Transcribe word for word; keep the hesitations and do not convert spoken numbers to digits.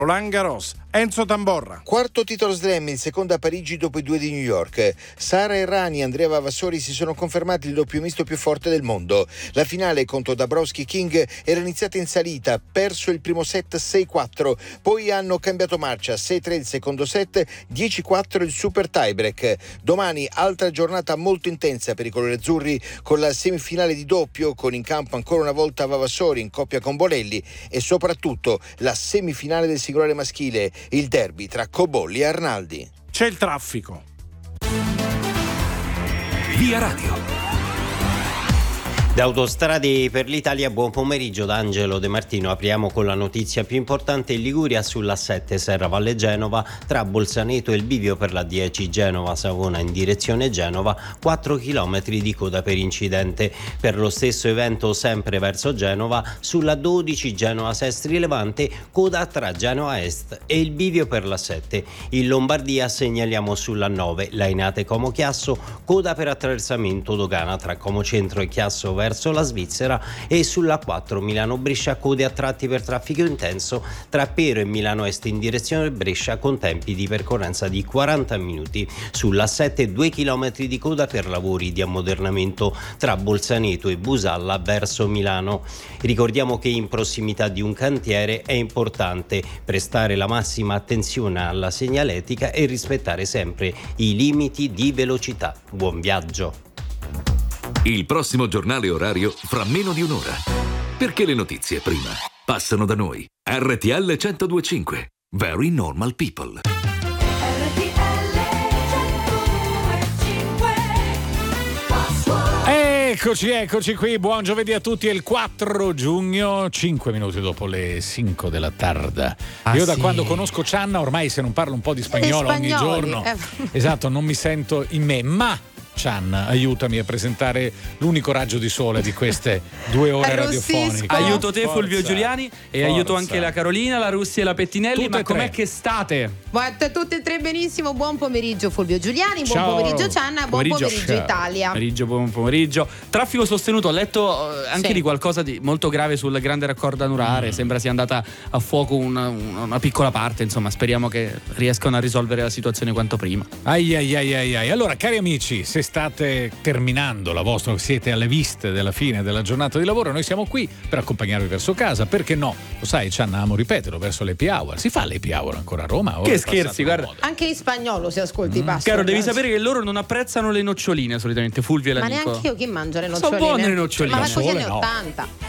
Roland Garros, Enzo Tamborra. Quarto titolo slam, il secondo a Parigi dopo i due di New York. Sara Errani e Andrea Vavassori si sono confermati il doppio misto più forte del mondo. La finale contro Dabrowski King era iniziata in salita, perso il primo set sei quattro, poi hanno cambiato marcia, sei tre il secondo set, dieci quattro il super tiebreak. Domani altra giornata molto intensa per i colori azzurri con la semifinale di doppio, con in campo ancora una volta Vavassori in coppia con Bolelli e soprattutto la semifinale del singolare maschile, il derby tra Cobolli e Arnaldi. C'è il traffico. Via Radio. Da Autostrade per l'Italia, buon pomeriggio da Angelo De Martino. Apriamo con la notizia più importante in Liguria sull'A sette Serra Valle Genova, tra Bolzaneto e il bivio per la dieci Genova Savona in direzione Genova, quattro chilometri di coda per incidente. Per lo stesso evento sempre verso Genova, sulla dodici Genova Sestri Levante, coda tra Genova Est e il bivio per l'A sette. In Lombardia segnaliamo sulla nove Lainate Como Chiasso, coda per attraversamento dogana tra Como Centro e Chiasso verso la Svizzera, e sulla quattro Milano Brescia, code a tratti per traffico intenso tra Pero e Milano Est in direzione Brescia con tempi di percorrenza di quaranta minuti. Sulla sette due chilometri di coda per lavori di ammodernamento tra Bolzaneto e Busalla verso Milano. Ricordiamo che in prossimità di un cantiere è importante prestare la massima attenzione alla segnaletica e rispettare sempre i limiti di velocità. Buon viaggio. Il prossimo giornale orario fra meno di un'ora. Perché le notizie prima passano da noi. R T L centodue e cinque. Very Normal People. Eccoci, eccoci qui, buon giovedì a tutti, è il quattro giugno, cinque minuti dopo le cinque della tarda. Ah, Io da sì. quando conosco Cianna, ormai se non parlo un po' di spagnolo ogni spagnoli, giorno, eh. esatto, non mi sento in me, ma Cianna, aiutami a presentare l'unico raggio di sole di queste due ore radiofoniche. Aiuto te, Forza, Fulvio Giuliani, e forza. aiuto anche la Carolina, la Russi e la Pettinelli. Tutte ma e com'è tre. che state? Guarda, tutte e tre benissimo. Buon pomeriggio Fulvio Giuliani, buon Ciao. pomeriggio Cianna, buon pomeriggio, Ciao. Italia. Pomeriggio, buon pomeriggio. Traffico sostenuto, ho letto eh, anche Sì. di qualcosa di molto grave sul grande raccordo anulare. Mm. Sembra sia andata a fuoco una, una, una piccola parte. Insomma, speriamo che riescano a risolvere la situazione quanto prima. Ai ai ai ai ai. Allora, cari amici, se state terminando la vostra, siete alle viste della fine della giornata di lavoro, noi siamo qui per accompagnarvi verso casa. Perché no? Lo sai, Cianna, amo ripeterlo, verso l'happy hour. Si fa l'happy hour ancora a Roma? Ora Che è scherzi, passata guarda. la moda. Anche in spagnolo se ascolti i passi. Caro, devi sapere che loro non apprezzano le noccioline solitamente, Fulvio e Ma l'amico. neanche io chi mangia le Sono noccioline. buone le noccioline. Ma Da manco gli sole anni no. ottanta.